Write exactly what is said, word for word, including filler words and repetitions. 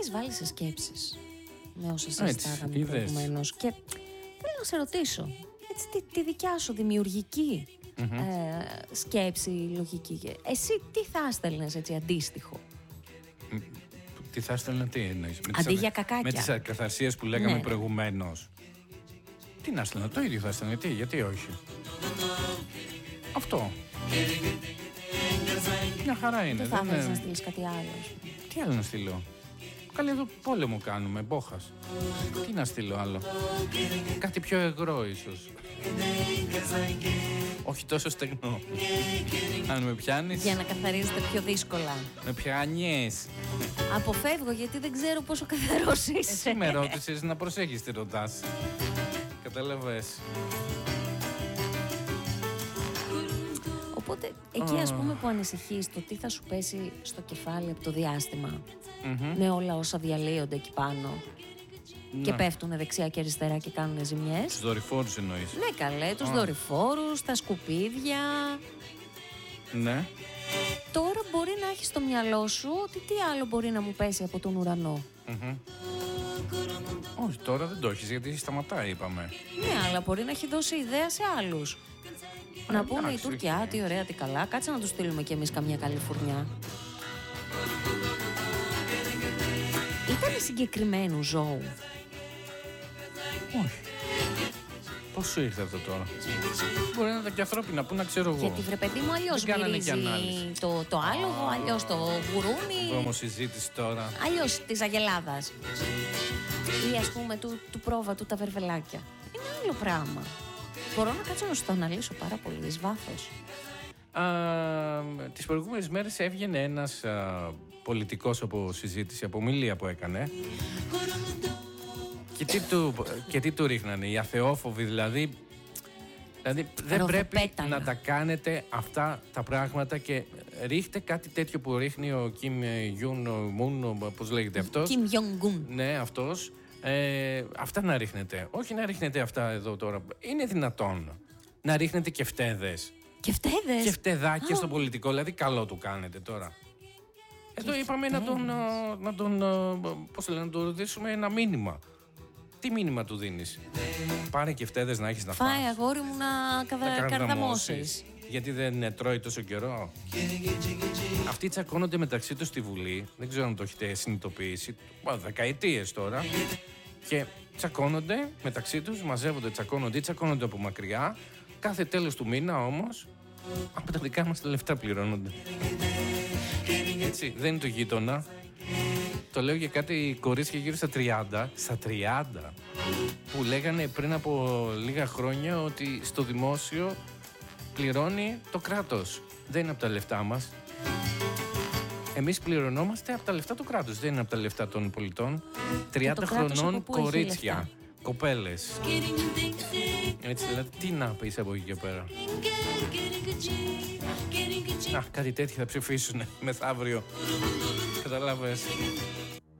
έχεις βάλει σε σκέψεις με όσα συζητάγαμε προηγουμένως. Και θέλω να σε ρωτήσω, έτσι, τη, τη δικιά σου δημιουργική mm-hmm. ε, σκέψη, λογική. Εσύ τι θα έστελνες έτσι αντίστοιχο? Τι θα έστελνα, τι εννοείς? Αντί για κακάκια. Με τις ακαθαρσίες που λέγαμε ναι. προηγουμένως. Τι να έστελνα, το ίδιο θα έστελνα, τι, γιατί όχι. Αυτό. Μια χαρά είναι. Δεν θα ήθελες είναι... να στείλεις κάτι άλλο? Τι άλλο να στείλω? Καλή, εδώ πόλεμο κάνουμε, μπόχας. Τι να στείλω άλλο? Κάτι πιο εγρό ίσως. Όχι τόσο στεγνό. Αν με πιάνεις. Για να καθαρίζετε πιο δύσκολα. Με πιάνεις. Αποφεύγω γιατί δεν ξέρω πόσο καθαρός είσαι. Εσύ με ρώτησες να προσέχεις τι ρωτάς. Κατάλαβες. Οπότε εκεί ας πούμε που ανησυχείς το τι θα σου πέσει στο κεφάλι από το διάστημα mm-hmm. με όλα όσα διαλύονται εκεί πάνω να. Και πέφτουν δεξιά και αριστερά και κάνουν ζημιές. Τους δορυφόρους εννοείς? Ναι καλέ, τους oh. δορυφόρους, τα σκουπίδια. Ναι. Τώρα μπορεί να έχεις στο μυαλό σου ότι τι άλλο μπορεί να μου πέσει από τον ουρανό. Mm-hmm. Όχι, τώρα δεν το έχεις γιατί σταματάει είπαμε. Ναι, αλλά μπορεί να έχει δώσει ιδέα σε άλλους. Α, να πούνε οι Τούρκοι, α, τι ωραία, τι καλά, κάτσε να τους στείλουμε κι εμείς καμιά καλή φουρνιά. Ήταν συγκεκριμένου ζώου? Όχι. Πώς σου ήρθε αυτό τώρα? Μπορεί να ήταν και ανθρώπινα, πού να ξέρω εγώ. Γιατί βρε παιδί μου αλλιώς μυρίζει το, το άλογο, αλλιώς το γουρούνι. Βρώμο συζήτηση τώρα. Αλλιώς της Αγελάδας. Ή ας πούμε του, του πρόβατου τα βερβελάκια. Είναι άλλο πράγμα. Μπορώ να κάτσω να σου το αναλύσω πάρα πολύ εις βάθος. Α, τις προηγούμενες μέρες έβγαινε ένας α, πολιτικός από συζήτηση, από ομιλία που έκανε. Και τι του, και τι του ρίχνανε, οι αθεόφοβοι δηλαδή. Δηλαδή δεν πρέπει να τα κάνετε αυτά τα πράγματα και ρίχτε κάτι τέτοιο που ρίχνει ο Κιμ Γιουν Μουν, πώς λέγεται αυτός. Κιμ Γιονγκούν. Ναι, αυτός. Ε, αυτά να ρίχνετε. Όχι να ρίχνετε αυτά εδώ τώρα. Είναι δυνατόν να ρίχνετε και φτέδες. Και φτέδες. Και φτεδάκια oh. στο πολιτικό. Δηλαδή καλό του κάνετε τώρα. Εδώ και είπαμε φτέδες. να τον, να τον, πώς λένε, να τον ρωτήσουμε ένα μήνυμα. Τι μήνυμα του δίνεις? Πάρε και φτέδες να έχεις να φας. Φάει αγόρι μου να, καδα... να καρδαμώσεις. Γιατί δεν τρώει τόσο καιρό. Αυτοί τσακώνονται μεταξύ τους στη Βουλή. Δεν ξέρω αν το έχετε συνειδητοποιήσει. Δεκαετίες τώρα. Και τσακώνονται μεταξύ τους, μαζεύονται, τσακώνονται ή τσακώνονται από μακριά. Κάθε τέλος του μήνα όμως, από τα δικά μας τα λεφτά πληρώνονται. Έτσι, δεν είναι το γείτονα. Το λέω για κάτι κορίτσια γύρω στα τριάντα. Στα τριάντα. Που λέγανε πριν από λίγα χρόνια ότι στο δημόσιο πληρώνει το κράτος. Δεν είναι από τα λεφτά μας. Εμείς πληρωνόμαστε από τα λεφτά του κράτους. Δεν είναι από τα λεφτά των πολιτών. τριάντα χρονών κορίτσια. Κοπέλες. Έτσι δηλαδή, τι να πεις από εκεί και πέρα. Α, κάτι τέτοιο θα ψηφίσουν μεθαύριο. Καταλάβες.